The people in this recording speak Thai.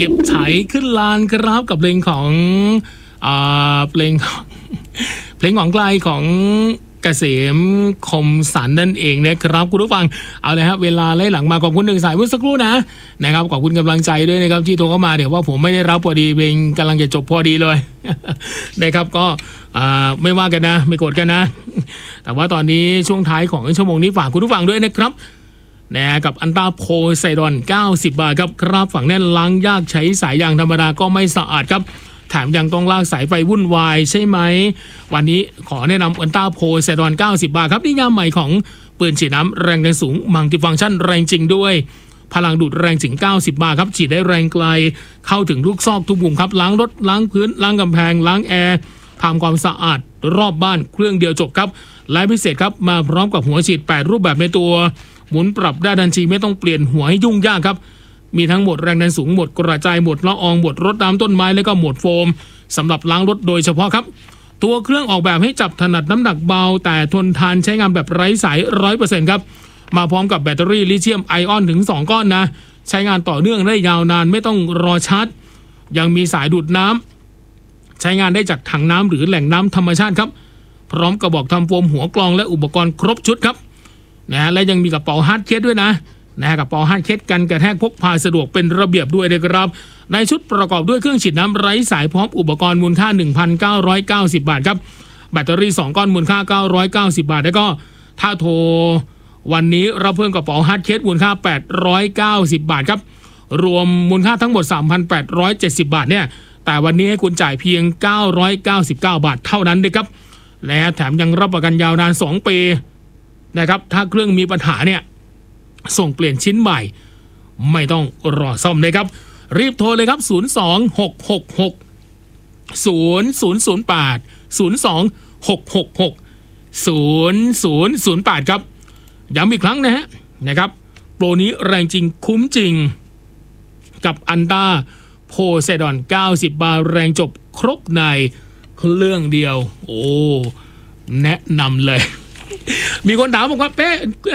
ก็บไถขึ้นลานครับกับเพลงของเพลงของไกลของเกษมคมสันนั่นเองนะครับคุณผู้ฟังเอาเลยครับเวลาไล่หลังมาขอบคุณหนึ่งสายเมื่อสักครู่นะครับขอบคุณกำลังใจด้วยนะครับที่โทรเข้ามาเดี๋ยวว่าผมไม่ได้รับพอดีเพลงกำลังจะจบพอดีเลย นะครับก็ไม่ว่ากันนะไม่โกรธกันนะแต่ว่าตอนนี้ช่วงท้ายของชั่วโมงนี้ฝากคุณผู้ฟังด้วยนะครับกับอันตาโพไซดอน90 บาทครับฝั่งแน่นล้างยากใช้สายยางธรรมดาก็ไม่สะอาดครับแถมยังต้องลากสายไฟวุ่นวายใช่ไหมวันนี้ขอแนะนำอันต้าโพไซดอน90 บาทครับนี่ยามใหม่ของปืนฉีดน้ำแรงดันสูงมัลติฟังก์ชันแรงจริงด้วยพลังดูดแรงถึง90 บาทครับฉีดได้แรงไกลเข้าถึงทุกซอกทุกมุมครับล้างรถล้างพื้นล้างกำแพงล้างแอร์ทำความสะอาดรอบบ้านเครื่องเดียวจบครับและพิเศษครับมาพร้อมกับหัวฉีด8รูปแบบในตัวหมุนปรับได้ทันทีไม่ต้องเปลี่ยนหัวให้ยุ่งยากครับมีทั้งโหมดแรงดันสูงโหมดกระจายโหมดละอองโหมดรดน้ำต้นไม้และก็โหมดโฟมสำหรับล้างรถโดยเฉพาะครับตัวเครื่องออกแบบให้จับถนัดน้ำหนักเบาแต่ทนทานใช้งานแบบไร้สาย 100% ครับมาพร้อมกับแบตเตอรี่ลิเธียมไอออนถึง2ก้อนนะใช้งานต่อเนื่องได้ยาวนานไม่ต้องรอชาร์จยังมีสายดูดน้ำใช้งานได้จากถังน้ำหรือแหล่งน้ำธรรมชาติครับพร้อมกระบอกทำโฟมหัวกรองและอุปกรณ์ครบชุดครับและยังมีกระเป๋าฮาร์ดเคสด้วยนะกระเป๋าฮาร์ดเคสกันกระแทกพกพาสะดวกเป็นระเบียบด้วยนะครับในชุดประกอบด้วยเครื่องฉีดน้ำไร้สายพร้อมอุปกรณ์มูลค่า 1,990 บาทครับแบตเตอรี่2ก้อนมูลค่า990 บาทแล้วก็ถ้าโทรวันนี้รับเพิ่มกระเป๋าฮาร์ดเคสมูลค่า890 บาทครับรวมมูลค่าทั้งหมด 3,870 บาทเนี่ยแต่วันนี้ให้คุณจ่ายเพียง999 บาทเท่านั้นเลยครับและแถมยังรับประกันยาวนาน2 ปีนะครับถ้าเครื่องมีปัญหาเนี่ยส่งเปลี่ยนชิ้นใหม่ไม่ต้องรอซ่อมเลยครับรีบโทรเลยครับ026660008ครับย้ำอีกครั้งนะครับโปรนี้แรงจริงคุ้มจริงกับอันต้าโพไซดอน90 บาทแรงจบครบในเครื่องเดียวโอ้แนะนำเลยมีคนถามบอกว่าเป๊ะ